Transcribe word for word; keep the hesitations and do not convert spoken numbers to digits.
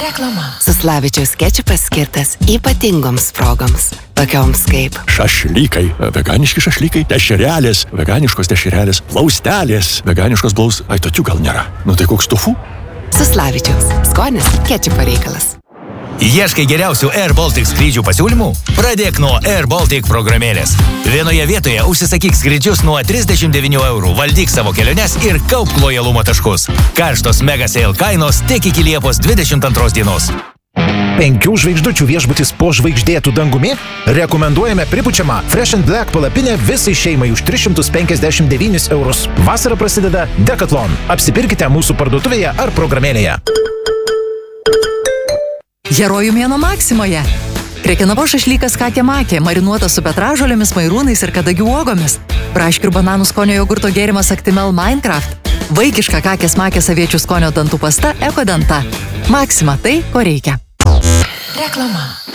Reklama. Suslavičiaus kečupas skirtas ypatingoms progoms. Tokioms kaip šašlykai, veganiški šašlykai, dešrelės, veganiškos dešrelės, plaustelės, veganiškos blaus... Ai, tokių gal nėra. Nu tai koks tofu? Suslavičiaus. Skonis kečupo reikalas. Ieškai geriausių Air Baltic skrydžių pasiūlymų? Pradėk nuo Air Baltic programėlės. Vienoje vietoje užsisakyk skrydžius nuo trisdešimt devynių eurų, valdyk savo keliones ir kaupk lojalumo taškus. Karštos mega sale kainos tik iki Liepos dvidešimt antros dienos. Penkių žvaigždučių viešbutis po žvaigždėtų dangumi? Rekomenduojame pripučiamą Fresh and Black palapinę visai šeimai už tris šimtus penkiasdešimt devynis eurus. Vasara prasideda Decathlon. Apsipirkite mūsų parduotuvėje ar programėlėje. Herojų mėnuo Maksimoje. Krekenavos šašlykas kakė-makė, marinuotas su petražolėmis, mairūnais ir kadagių uogomis. Braškių ir bananų skonio jogurto gėrimas Actimel Minecraft. Vaikiška kakės-makės aviečių skonio dantų pasta Ekodenta. Maksima tai, ko reikia. Reklama.